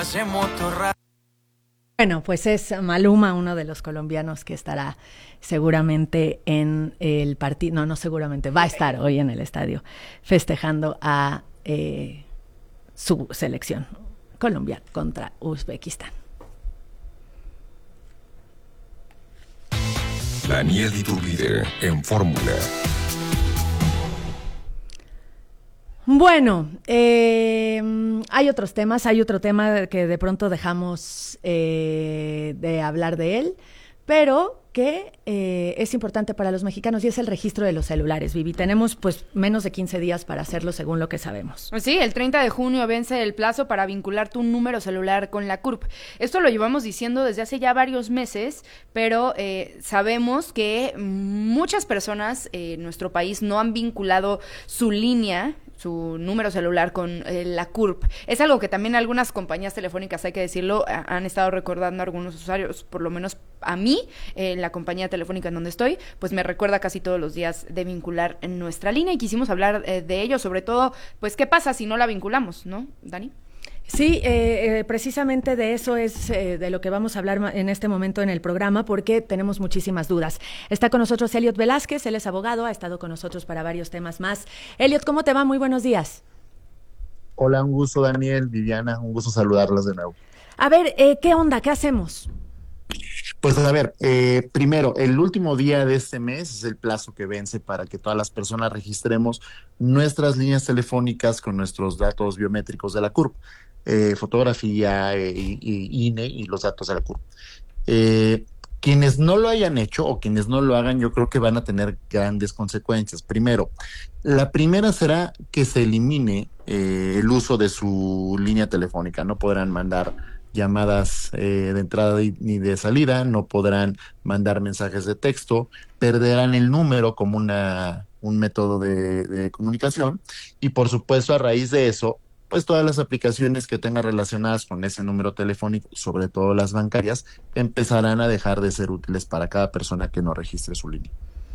Bueno, pues es Maluma, uno de los colombianos que estará seguramente en el partido, no seguramente, va a estar hoy en el estadio festejando a su selección, Colombia contra Uzbekistán. Daniel Iturbide en Fórmula. Bueno, hay otros temas, hay otro tema que de pronto dejamos de hablar de él, pero que es importante para los mexicanos y es el registro de los celulares, Vivi. Tenemos pues menos de 15 días para hacerlo según lo que sabemos. Sí, el 30 de junio vence el plazo para vincular tu número celular con la CURP. Esto lo llevamos diciendo desde hace ya varios meses, pero sabemos que muchas personas en nuestro país no han vinculado su línea, su número celular con la CURP. Es algo que también algunas compañías telefónicas, hay que decirlo, han estado recordando a algunos usuarios, por lo menos a mí, la compañía telefónica en donde estoy, pues me recuerda casi todos los días de vincular en nuestra línea y quisimos hablar de ello, sobre todo, pues qué pasa si no la vinculamos, ¿no, Dani? Sí, precisamente de eso es de lo que vamos a hablar en este momento en el programa, porque tenemos muchísimas dudas. Está con nosotros Elliot Velázquez, él es abogado, ha estado con nosotros para varios temas más. Elliot, ¿cómo te va? Muy buenos días. Hola, un gusto, Daniel, Viviana, un gusto saludarlos de nuevo. A ver, ¿qué onda? ¿Qué hacemos? Pues a ver, primero, el último día de este mes es el plazo que vence para que todas las personas registremos nuestras líneas telefónicas con nuestros datos biométricos de la CURP, fotografía, INE y los datos de la CURP. Quienes no lo hayan hecho o quienes no lo hagan, yo creo que van a tener grandes consecuencias. Primero, la primera será que se elimine el uso de su línea telefónica. No podrán mandar llamadas de entrada ni de salida, no podrán mandar mensajes de texto, perderán el número como un método de comunicación y por supuesto a raíz de eso, pues todas las aplicaciones que tengan relacionadas con ese número telefónico, sobre todo las bancarias, empezarán a dejar de ser útiles para cada persona que no registre su línea.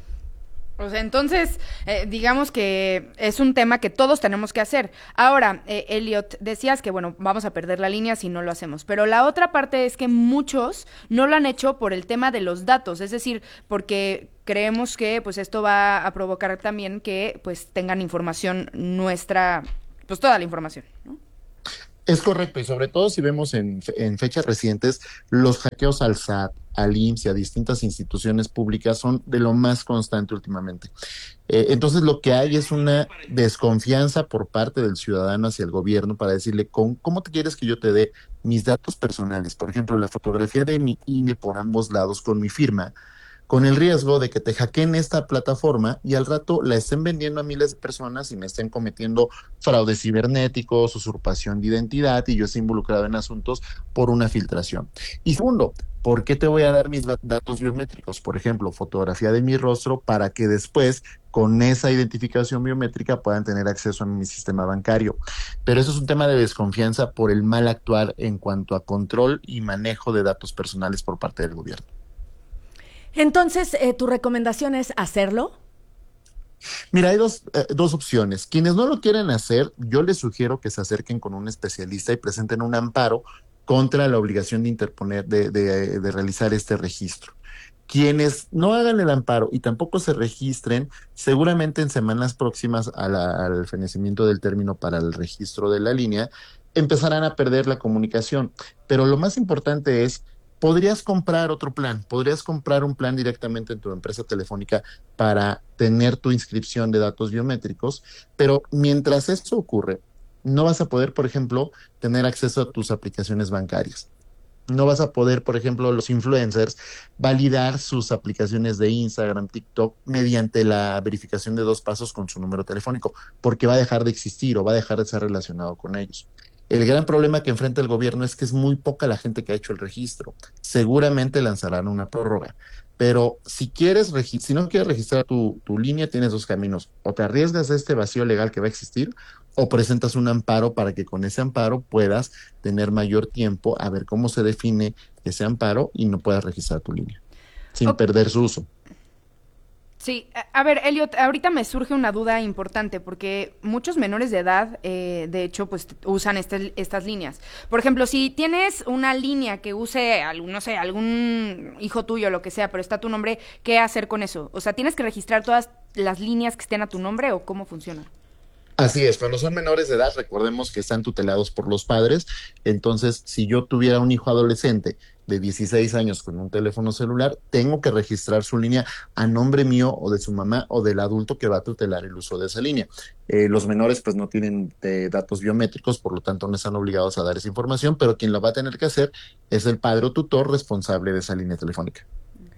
O sea, entonces, digamos que es un tema que todos tenemos que hacer. Ahora, Elliot, decías que, bueno, vamos a perder la línea si no lo hacemos, pero la otra parte es que muchos no lo han hecho por el tema de los datos, es decir, porque creemos que, pues, esto va a provocar también que, pues, tengan información nuestra, pues, toda la información, ¿no? Es correcto, y sobre todo si vemos en fechas recientes, los hackeos al SAT, al IMSS y a distintas instituciones públicas son de lo más constante últimamente. Entonces lo que hay es una desconfianza por parte del ciudadano hacia el gobierno para decirle, ¿cómo te quieres que yo te dé mis datos personales? Por ejemplo, la fotografía de mi INE por ambos lados con mi firma, con el riesgo de que te hackeen esta plataforma y al rato la estén vendiendo a miles de personas y me estén cometiendo fraudes cibernéticos, usurpación de identidad y yo esté involucrado en asuntos por una filtración. Y segundo, ¿por qué te voy a dar mis datos biométricos? Por ejemplo, fotografía de mi rostro para que después con esa identificación biométrica puedan tener acceso a mi sistema bancario. Pero eso es un tema de desconfianza por el mal actuar en cuanto a control y manejo de datos personales por parte del gobierno. Entonces, ¿tu recomendación es hacerlo? Mira, hay dos opciones. Quienes no lo quieren hacer, yo les sugiero que se acerquen con un especialista y presenten un amparo contra la obligación de interponer, de realizar este registro. Quienes no hagan el amparo y tampoco se registren, seguramente en semanas próximas al fenecimiento del término para el registro de la línea, empezarán a perder la comunicación. Pero lo más importante es, podrías comprar otro plan, podrías comprar un plan directamente en tu empresa telefónica para tener tu inscripción de datos biométricos, pero mientras esto ocurre, no vas a poder, por ejemplo, tener acceso a tus aplicaciones bancarias. No vas a poder, por ejemplo, los influencers validar sus aplicaciones de Instagram, TikTok, mediante la verificación de 2 pasos con su número telefónico, porque va a dejar de existir o va a dejar de ser relacionado con ellos. El gran problema que enfrenta el gobierno es que es muy poca la gente que ha hecho el registro. Seguramente lanzarán una prórroga. Pero si no quieres registrar tu línea, tienes 2 caminos. O te arriesgas a este vacío legal que va a existir, o presentas un amparo para que con ese amparo puedas tener mayor tiempo a ver cómo se define ese amparo y no puedas registrar tu línea sin perder su uso. Sí, a ver, Elliot, ahorita me surge una duda importante porque muchos menores de edad, de hecho, pues usan estas líneas. Por ejemplo, si tienes una línea que use, no sé, algún hijo tuyo, lo que sea, pero está tu nombre, ¿qué hacer con eso? O sea, ¿tienes que registrar todas las líneas que estén a tu nombre o cómo funciona? Así es, cuando son menores de edad, recordemos que están tutelados por los padres. Entonces, si yo tuviera un hijo adolescente de 16 años con un teléfono celular, tengo que registrar su línea a nombre mío o de su mamá o del adulto que va a tutelar el uso de esa línea. Los menores pues no tienen datos biométricos, por lo tanto no están obligados a dar esa información, pero quien lo va a tener que hacer es el padre o tutor responsable de esa línea telefónica.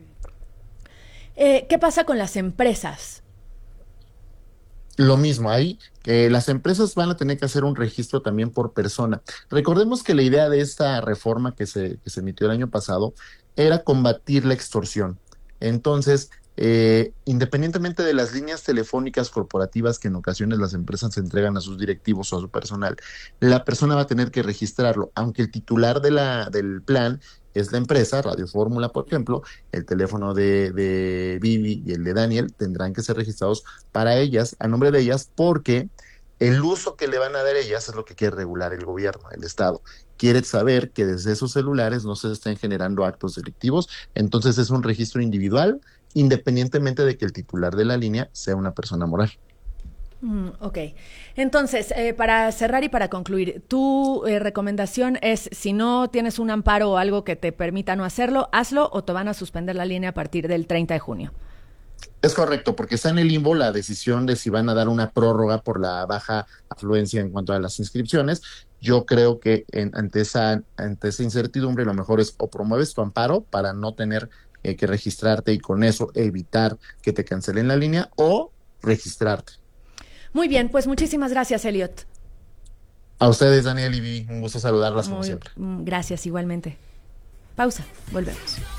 ¿Qué pasa con las empresas? Lo mismo, ahí las empresas van a tener que hacer un registro también por persona. Recordemos que la idea de esta reforma que se emitió el año pasado era combatir la extorsión. Entonces, independientemente de las líneas telefónicas corporativas que en ocasiones las empresas entregan a sus directivos o a su personal, la persona va a tener que registrarlo, aunque el titular del plan es la empresa, Radio Fórmula, por ejemplo. El teléfono de Vivi y el de Daniel tendrán que ser registrados para ellas, a nombre de ellas, porque el uso que le van a dar ellas es lo que quiere regular el gobierno, el Estado. Quiere saber que desde esos celulares no se estén generando actos delictivos, entonces es un registro individual, independientemente de que el titular de la línea sea una persona moral. Ok. Entonces, para cerrar y para concluir, tu recomendación es, si no tienes un amparo o algo que te permita no hacerlo, hazlo o te van a suspender la línea a partir del 30 de junio. Es correcto, porque está en el limbo la decisión de si van a dar una prórroga por la baja afluencia en cuanto a las inscripciones. Yo creo que ante esa incertidumbre lo mejor es o promueves tu amparo para no tener que registrarte y con eso evitar que te cancelen la línea, o registrarte. Muy bien, pues muchísimas gracias, Elliot. A ustedes, Daniel y Vivi, un gusto saludarlas como siempre. Gracias, igualmente. Pausa, volvemos.